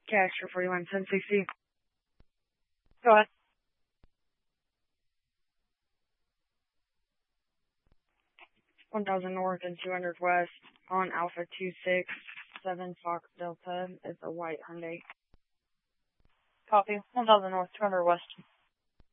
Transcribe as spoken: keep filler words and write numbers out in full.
cash for forty-one ten sixty. Go ahead. one thousand north and two hundred west on Alpha two six seven Fox Delta. It's a white Hyundai. Copy. one thousand north, two hundred west.